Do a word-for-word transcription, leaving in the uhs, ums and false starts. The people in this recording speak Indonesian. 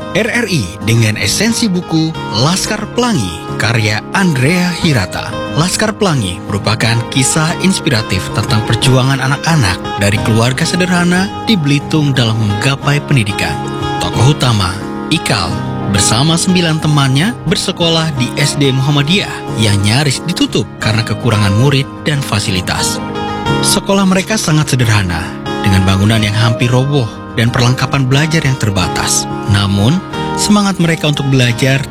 R R I dengan esensi buku Laskar Pelangi karya Andrea Hirata. Laskar Pelangi merupakan kisah inspiratif tentang perjuangan anak-anak dari keluarga sederhana di Belitung dalam menggapai pendidikan. Tokoh utama, Ikal, bersama sembilan temannya bersekolah di S D Muhammadiyah yang nyaris ditutup karena kekurangan murid dan fasilitas. Sekolah mereka sangat sederhana, dengan bangunan yang hampir roboh dan perlengkapan belajar yang terbatas. Namun, semangat mereka untuk belajar